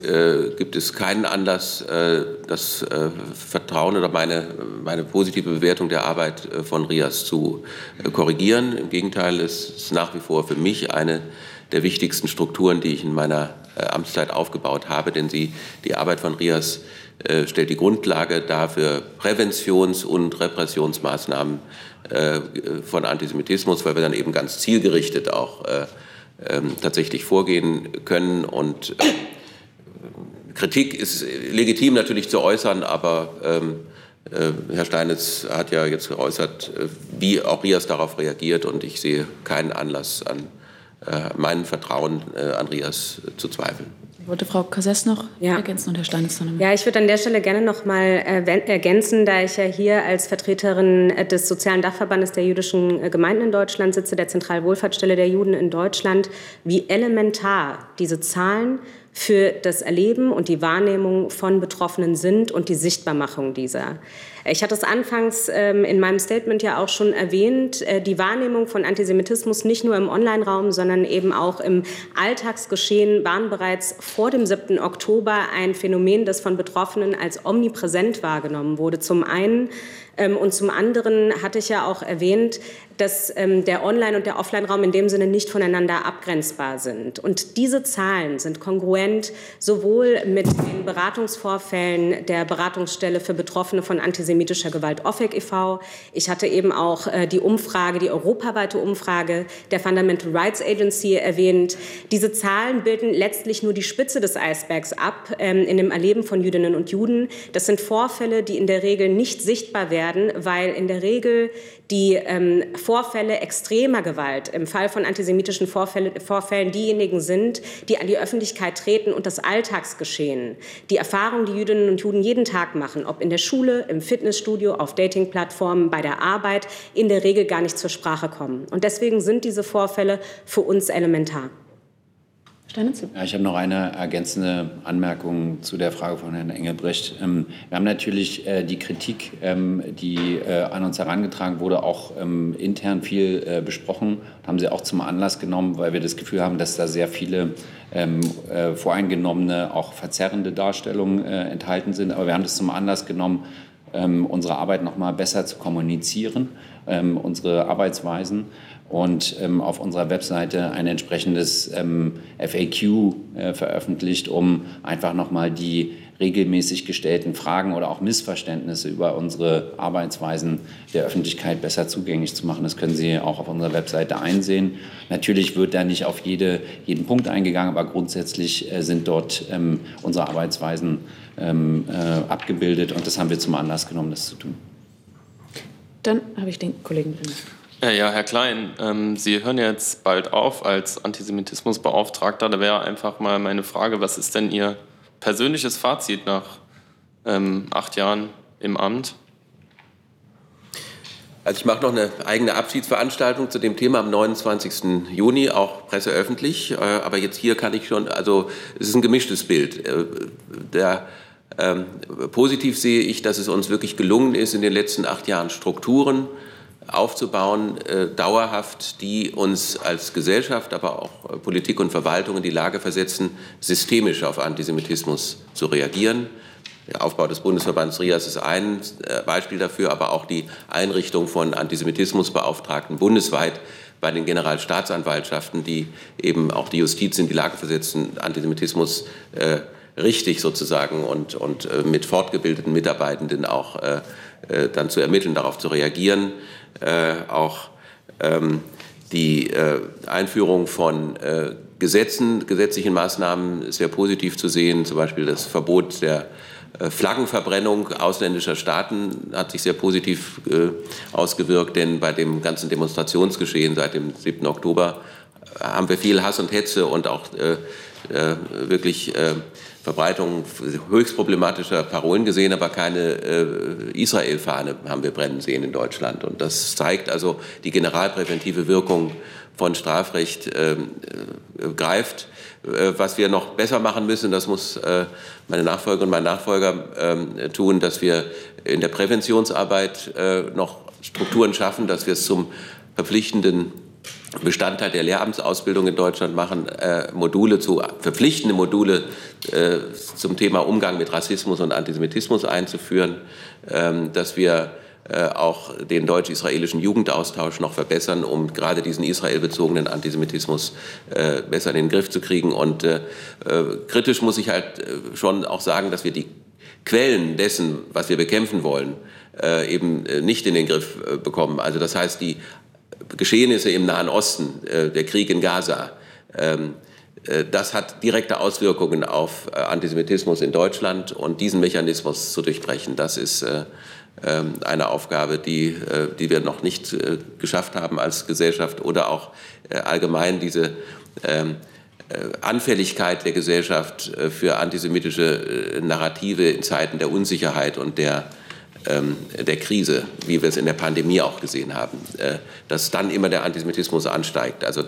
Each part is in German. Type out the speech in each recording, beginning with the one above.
gibt es keinen Anlass, das Vertrauen oder meine positive Bewertung der Arbeit von RIAS zu korrigieren. Im Gegenteil, es ist nach wie vor für mich eine der wichtigsten Strukturen, die ich in meiner Amtszeit aufgebaut habe, denn die Arbeit von RIAS stellt die Grundlage dar für Präventions- und Repressionsmaßnahmen von Antisemitismus, weil wir dann eben ganz zielgerichtet auch tatsächlich vorgehen können. Und Kritik ist legitim natürlich zu äußern, aber Herr Steinitz hat ja jetzt geäußert, wie auch RIAS darauf reagiert, und ich sehe keinen Anlass, an meinem Vertrauen an RIAS zu zweifeln. Wollte Frau Cassess noch ergänzen und Herr Steinitz dann? Ja, ich würde an der Stelle gerne noch mal ergänzen, da ich ja hier als Vertreterin des Sozialen Dachverbandes der jüdischen Gemeinden in Deutschland sitze, der Zentralwohlfahrtsstelle der Juden in Deutschland, wie elementar diese Zahlen für das Erleben und die Wahrnehmung von Betroffenen sind und die Sichtbarmachung dieser. Ich hatte es anfangs in meinem Statement ja auch schon erwähnt, die Wahrnehmung von Antisemitismus nicht nur im Online-Raum, sondern eben auch im Alltagsgeschehen waren bereits vor dem 7. Oktober ein Phänomen, das von Betroffenen als omnipräsent wahrgenommen wurde. Zum einen und zum anderen hatte ich ja auch erwähnt, dass der Online- und der Offline-Raum in dem Sinne nicht voneinander abgrenzbar sind. Und diese Zahlen sind kongruent sowohl mit den Beratungsvorfällen der Beratungsstelle für Betroffene von antisemitischer Gewalt OFEC e.V. Ich hatte eben auch die Umfrage, die europaweite Umfrage der Fundamental Rights Agency erwähnt. Diese Zahlen bilden letztlich nur die Spitze des Eisbergs ab in dem Erleben von Jüdinnen und Juden. Das sind Vorfälle, die in der Regel nicht sichtbar werden, weil in der Regel die Vorfälle extremer Gewalt im Fall von antisemitischen Vorfällen diejenigen sind, die an die Öffentlichkeit treten und das Alltagsgeschehen, die Erfahrung, die Jüdinnen und Juden jeden Tag machen, ob in der Schule, im Fitnessstudio, auf Datingplattformen, bei der Arbeit, in der Regel gar nicht zur Sprache kommen. Und deswegen sind diese Vorfälle für uns elementar. Ja, ich habe noch eine ergänzende Anmerkung zu der Frage von Herrn Engelbrecht. Wir haben natürlich die Kritik, die an uns herangetragen wurde, auch intern viel besprochen, haben sie auch zum Anlass genommen, weil wir das Gefühl haben, dass da sehr viele voreingenommene, auch verzerrende Darstellungen enthalten sind. Aber wir haben das zum Anlass genommen, unsere Arbeit noch mal besser zu kommunizieren, unsere Arbeitsweisen, und auf unserer Webseite ein entsprechendes FAQ veröffentlicht, um einfach nochmal die regelmäßig gestellten Fragen oder auch Missverständnisse über unsere Arbeitsweisen der Öffentlichkeit besser zugänglich zu machen. Das können Sie auch auf unserer Webseite einsehen. Natürlich wird da nicht auf jeden Punkt eingegangen, aber grundsätzlich sind dort unsere Arbeitsweisen abgebildet, und das haben wir zum Anlass genommen, das zu tun. Dann habe ich den Kollegen drin. Ja, Herr Klein, Sie hören jetzt bald auf als Antisemitismusbeauftragter. Da wäre einfach mal meine Frage, was ist denn Ihr persönliches Fazit nach 8 Jahren im Amt? Also ich mache noch eine eigene Abschiedsveranstaltung zu dem Thema am 29. Juni, auch presseöffentlich. Aber jetzt hier kann ich schon, also es ist ein gemischtes Bild. Positiv sehe ich, dass es uns wirklich gelungen ist, in den letzten 8 Jahren Strukturen aufzubauen, dauerhaft, die uns als Gesellschaft, aber auch Politik und Verwaltung in die Lage versetzen, systemisch auf Antisemitismus zu reagieren. Der Aufbau des Bundesverbands RIAS ist ein Beispiel dafür, aber auch die Einrichtung von Antisemitismusbeauftragten bundesweit bei den Generalstaatsanwaltschaften, die eben auch die Justiz in die Lage versetzen, Antisemitismus richtig sozusagen und mit fortgebildeten Mitarbeitenden auch dann zu ermitteln, darauf zu reagieren. Auch die Einführung von gesetzlichen Maßnahmen ist sehr positiv zu sehen. Zum Beispiel das Verbot der Flaggenverbrennung ausländischer Staaten hat sich sehr positiv ausgewirkt, denn bei dem ganzen Demonstrationsgeschehen seit dem 7. Oktober haben wir viel Hass und Hetze und auch wirklich Verbreitung höchst problematischer Parolen gesehen, aber keine Israel-Fahne haben wir brennen sehen in Deutschland. Und das zeigt also, die generalpräventive Wirkung von Strafrecht greift. Was wir noch besser machen müssen, das muss meine Nachfolgerin und mein Nachfolger tun, dass wir in der Präventionsarbeit noch Strukturen schaffen, dass wir es zum verpflichtenden Bestandteil der Lehramtsausbildung in Deutschland machen, verpflichtende Module zum Thema Umgang mit Rassismus und Antisemitismus einzuführen, dass wir auch den deutsch-israelischen Jugendaustausch noch verbessern, um gerade diesen israelbezogenen Antisemitismus besser in den Griff zu kriegen. Und kritisch muss ich halt schon auch sagen, dass wir die Quellen dessen, was wir bekämpfen wollen, eben nicht in den Griff bekommen. Also das heißt, die Geschehnisse im Nahen Osten, der Krieg in Gaza, das hat direkte Auswirkungen auf Antisemitismus in Deutschland. Und diesen Mechanismus zu durchbrechen, das ist eine Aufgabe, die wir noch nicht geschafft haben als Gesellschaft, oder auch allgemein diese Anfälligkeit der Gesellschaft für antisemitische Narrative in Zeiten der Unsicherheit und der Krise, wie wir es in der Pandemie auch gesehen haben, dass dann immer der Antisemitismus ansteigt. Also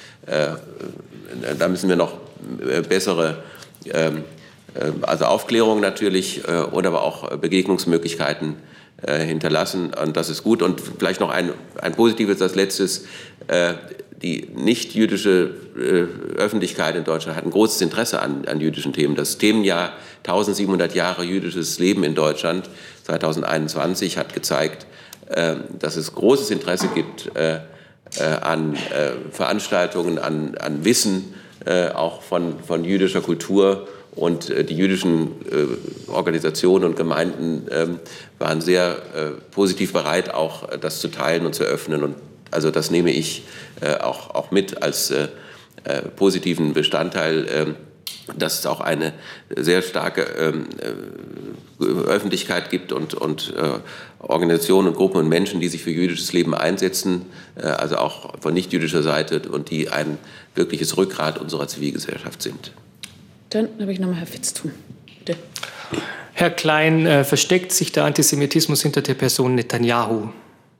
da müssen wir noch bessere Aufklärung natürlich oder aber auch Begegnungsmöglichkeiten hinterlassen. Und das ist gut. Und vielleicht noch ein positives als letztes. Die nicht-jüdische Öffentlichkeit in Deutschland hat ein großes Interesse an jüdischen Themen. Das Themenjahr 1700 Jahre jüdisches Leben in Deutschland 2021 hat gezeigt, dass es großes Interesse gibt an Veranstaltungen, an Wissen auch von jüdischer Kultur. Und die jüdischen Organisationen und Gemeinden waren sehr positiv bereit, auch das zu teilen und zu öffnen. Und also das nehme ich auch mit als positiven Bestandteil, dass es auch eine sehr starke Öffentlichkeit gibt und Organisationen und Gruppen und Menschen, die sich für jüdisches Leben einsetzen, also auch von nicht-jüdischer Seite, und die ein wirkliches Rückgrat unserer Zivilgesellschaft sind. Dann habe ich nochmal Herr Fitzthun. Bitte. Herr Klein, versteckt sich der Antisemitismus hinter der Person Netanyahu?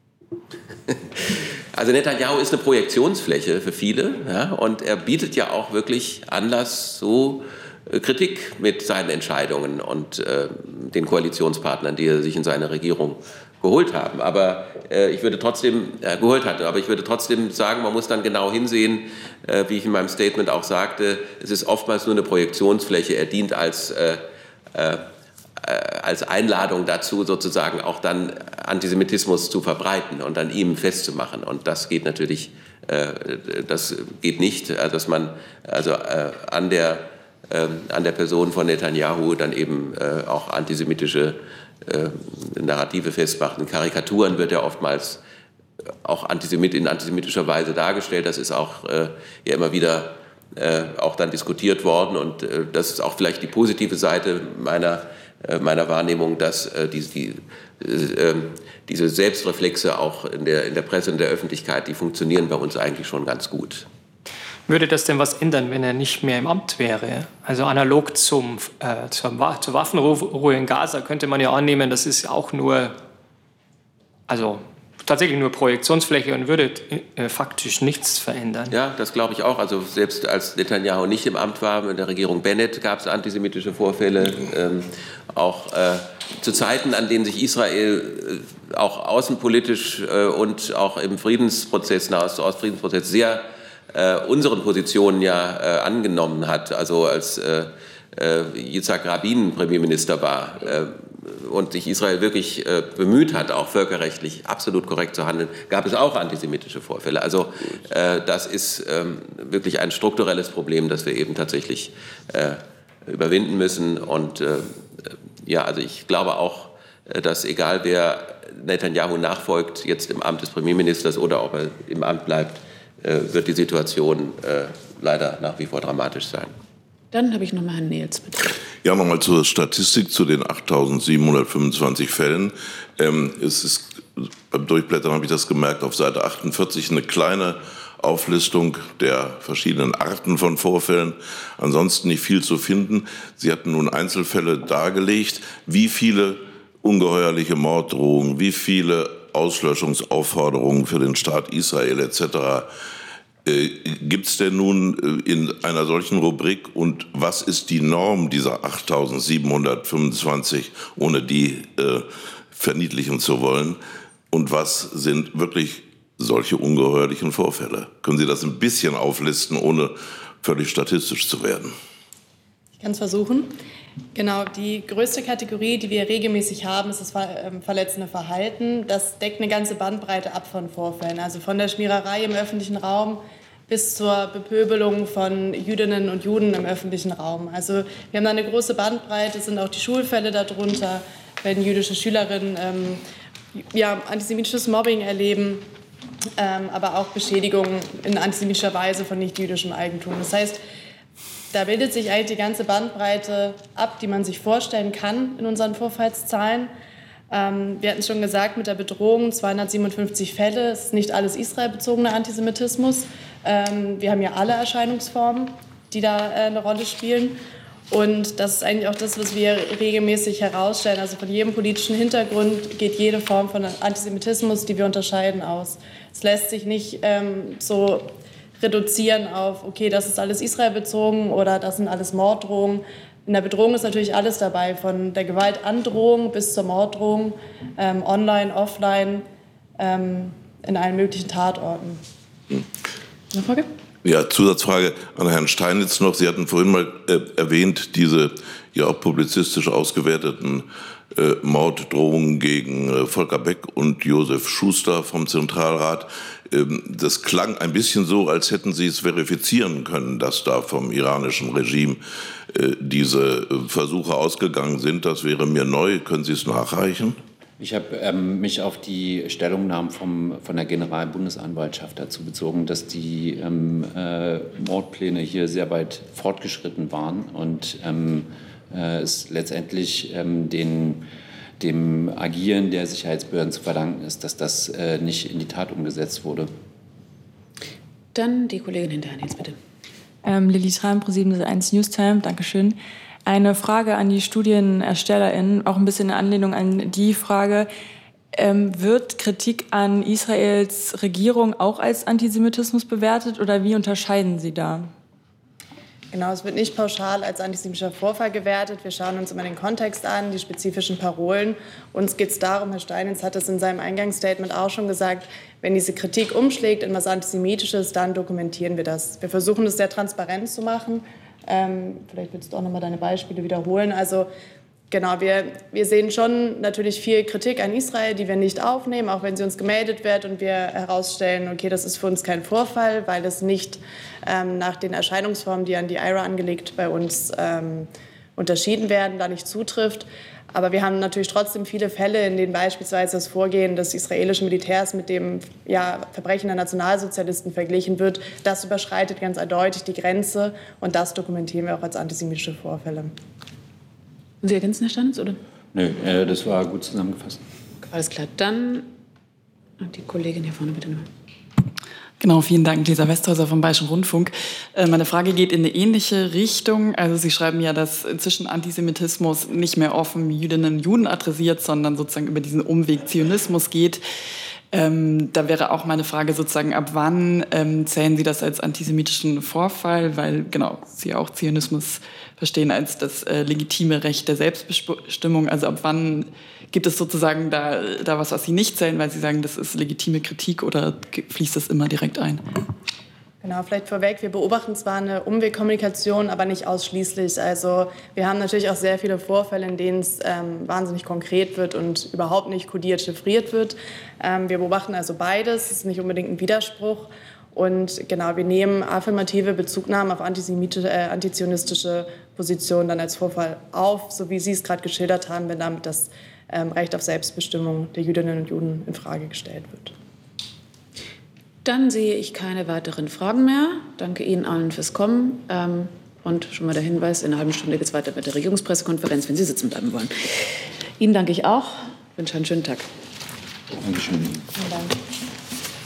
Also Netanyahu ist eine Projektionsfläche für viele, ja, und er bietet ja auch wirklich Anlass zu Kritik mit seinen Entscheidungen und den Koalitionspartnern, die er sich in seine Regierung geholt haben. Aber ich würde trotzdem sagen, man muss dann genau hinsehen, wie ich in meinem Statement auch sagte, es ist oftmals nur eine Projektionsfläche. Er dient als Einladung dazu, sozusagen auch dann Antisemitismus zu verbreiten und an ihm festzumachen. Und das geht natürlich, das geht nicht, dass man an der Person von Netanyahu dann eben auch antisemitische Narrative festmacht. In Karikaturen wird ja oftmals auch in antisemitischer Weise dargestellt. Das ist auch ja immer wieder auch dann diskutiert worden. Und das ist auch vielleicht die positive Seite meiner Wahrnehmung, dass diese Selbstreflexe auch in der Presse und der Öffentlichkeit, die funktionieren bei uns eigentlich schon ganz gut. Würde das denn was ändern, wenn er nicht mehr im Amt wäre? Also analog zur Waffenruhe in Gaza könnte man ja annehmen, das ist auch tatsächlich nur Projektionsfläche und würde faktisch nichts verändern. Ja, das glaube ich auch. Also selbst als Netanyahu nicht im Amt war, in der Regierung Bennett gab es antisemitische Vorfälle. Auch zu Zeiten, an denen sich Israel auch außenpolitisch und auch im Friedensprozess, Nahostfriedensprozess sehr unseren Positionen ja angenommen hat, also als Yitzhak Rabin Premierminister war und sich Israel wirklich bemüht hat, auch völkerrechtlich absolut korrekt zu handeln, gab es auch antisemitische Vorfälle. Also das ist wirklich ein strukturelles Problem, das wir eben tatsächlich überwinden müssen. Und also ich glaube auch, dass egal wer Netanyahu nachfolgt, jetzt im Amt des Premierministers oder ob er im Amt bleibt, wird die Situation leider nach wie vor dramatisch sein. Dann habe ich noch mal Herrn Nehls, bitte. Ja, nochmal zur Statistik zu den 8.725 Fällen. Es ist, beim Durchblättern habe ich das gemerkt, auf Seite 48 eine kleine Auflistung der verschiedenen Arten von Vorfällen. Ansonsten nicht viel zu finden. Sie hatten nun Einzelfälle dargelegt. Wie viele ungeheuerliche Morddrohungen, wie viele Auslöschungsaufforderungen für den Staat Israel etc. Gibt es denn nun in einer solchen Rubrik, und was ist die Norm dieser 8.725, ohne die verniedlichen zu wollen, und was sind wirklich solche ungeheuerlichen Vorfälle? Können Sie das ein bisschen auflisten, ohne völlig statistisch zu werden? Ich kann es versuchen. Genau, die größte Kategorie, die wir regelmäßig haben, ist das verletzende Verhalten. Das deckt eine ganze Bandbreite ab von Vorfällen, also von der Schmiererei im öffentlichen Raum bis zur Bepöbelung von Jüdinnen und Juden im öffentlichen Raum. Also wir haben da eine große Bandbreite, sind auch die Schulfälle darunter, wenn jüdische Schülerinnen antisemitisches Mobbing erleben, aber auch Beschädigungen in antisemitischer Weise von nicht-jüdischem Eigentum. Das heißt, da bildet sich eigentlich die ganze Bandbreite ab, die man sich vorstellen kann in unseren Vorfallszahlen. Wir hatten es schon gesagt, mit der Bedrohung 257 Fälle, es ist nicht alles israelbezogener Antisemitismus. Wir haben ja alle Erscheinungsformen, die da eine Rolle spielen. Und das ist eigentlich auch das, was wir regelmäßig herausstellen. Also von jedem politischen Hintergrund geht jede Form von Antisemitismus, die wir unterscheiden, aus. Es lässt sich nicht so reduzieren auf, okay, das ist alles israelbezogen oder das sind alles Morddrohungen. In der Bedrohung ist natürlich alles dabei, von der Gewaltandrohung bis zur Morddrohung, online, offline, in allen möglichen Tatorten. Eine Frage? Ja, Zusatzfrage an Herrn Steinitz noch. Sie hatten vorhin mal erwähnt, diese ja auch publizistisch ausgewerteten Morddrohungen gegen Volker Beck und Josef Schuster vom Zentralrat. Das klang ein bisschen so, als hätten Sie es verifizieren können, dass da vom iranischen Regime diese Versuche ausgegangen sind. Das wäre mir neu. Können Sie es nachreichen? Ich habe mich auf die Stellungnahmen von der Generalbundesanwaltschaft dazu bezogen, dass die Mordpläne hier sehr weit fortgeschritten waren und es letztendlich dem Agieren der Sicherheitsbehörden zu verdanken ist, dass das nicht in die Tat umgesetzt wurde. Dann die Kollegin hinterher, jetzt bitte. Lilly Tran, ProSiebenSat.1 Newstime, Dankeschön. Eine Frage an die StudienerstellerInnen, auch ein bisschen in Anlehnung an die Frage. Wird Kritik an Israels Regierung auch als Antisemitismus bewertet oder wie unterscheiden Sie da? Genau, es wird nicht pauschal als antisemitischer Vorfall gewertet. Wir schauen uns immer den Kontext an, die spezifischen Parolen. Uns geht es darum, Herr Steinitz hat es in seinem Eingangsstatement auch schon gesagt, wenn diese Kritik umschlägt in was Antisemitisches, dann dokumentieren wir das. Wir versuchen das sehr transparent zu machen. Vielleicht willst du auch noch mal deine Beispiele wiederholen. Also genau, wir sehen schon natürlich viel Kritik an Israel, die wir nicht aufnehmen, auch wenn sie uns gemeldet wird und wir herausstellen, okay, das ist für uns kein Vorfall, weil es nicht nach den Erscheinungsformen, die an die IHRA angelegt bei uns unterschieden werden, da nicht zutrifft. Aber wir haben natürlich trotzdem viele Fälle, in denen beispielsweise das Vorgehen des israelischen Militärs mit dem Verbrechen der Nationalsozialisten verglichen wird. Das überschreitet ganz eindeutig die Grenze und das dokumentieren wir auch als antisemitische Vorfälle. Sie ergänzen, Herr Steinitz, oder? Nö, das war gut zusammengefasst. Alles klar, dann die Kollegin hier vorne, bitte nur. Genau, vielen Dank, Lisa Westhäuser vom Bayerischen Rundfunk. Meine Frage geht in eine ähnliche Richtung. Also Sie schreiben ja, dass inzwischen Antisemitismus nicht mehr offen Jüdinnen und Juden adressiert, sondern sozusagen über diesen Umweg Zionismus geht. Da wäre auch meine Frage sozusagen, ab wann zählen Sie das als antisemitischen Vorfall? Weil genau, Sie auch Zionismus verstehen als das legitime Recht der Selbstbestimmung. Also ab wann gibt es sozusagen da was Sie nicht zählen, weil Sie sagen, das ist legitime Kritik, oder fließt das immer direkt ein? Genau, vielleicht vorweg, wir beobachten zwar eine Umwegkommunikation, aber nicht ausschließlich. Also wir haben natürlich auch sehr viele Vorfälle, in denen es wahnsinnig konkret wird und überhaupt nicht kodiert, chiffriert wird. Wir beobachten also beides, es ist nicht unbedingt ein Widerspruch. Und genau, wir nehmen affirmative Bezugnahmen auf antizionistische Positionen dann als Vorfall auf, so wie Sie es gerade geschildert haben, wenn damit das Recht auf Selbstbestimmung der Jüdinnen und Juden in Frage gestellt wird. Dann sehe ich keine weiteren Fragen mehr. Danke Ihnen allen fürs Kommen. Und schon mal der Hinweis, in einer halben Stunde geht es weiter mit der Regierungspressekonferenz, wenn Sie sitzen bleiben wollen. Ihnen danke ich auch. Ich wünsche einen schönen Tag. Dankeschön. Vielen Dank.